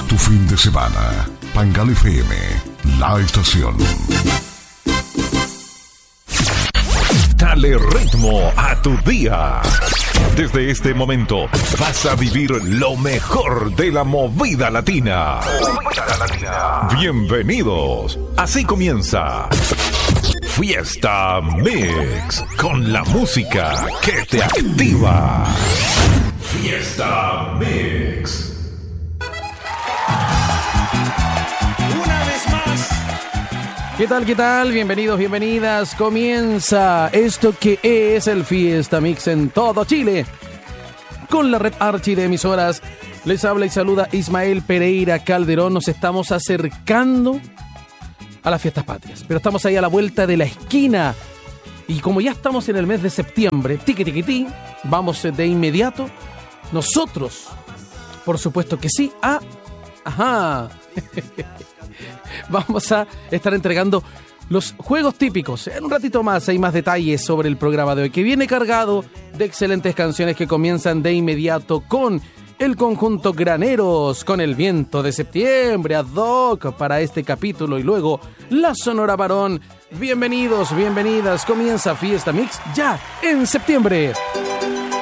tu fin de semana. Pangal FM, la estación. Dale ritmo a tu día. Desde este momento vas a vivir lo mejor de la movida latina. Bienvenidos. Así comienza Fiesta Mix, con la música que te activa. Fiesta Mix. Una vez más. ¿Qué tal? ¿Qué tal? Bienvenidos, bienvenidas. Comienza esto que es el Fiesta Mix en todo Chile. Con la red Archi de emisoras, les habla y saluda Ismael Pereira Calderón. Nos estamos acercando a las fiestas patrias, pero estamos ahí a la vuelta de la esquina. Y como ya estamos en el mes de septiembre, tiqui, vamos de inmediato, nosotros, por supuesto que sí, vamos a estar entregando los juegos típicos. En un ratito más hay más detalles sobre el programa de hoy, que viene cargado de excelentes canciones que comienzan de inmediato con el conjunto Graneros, con El Viento de Septiembre, ad hoc para este capítulo, y luego la Sonora Varón. Bienvenidos, bienvenidas, comienza Fiesta Mix ya en septiembre.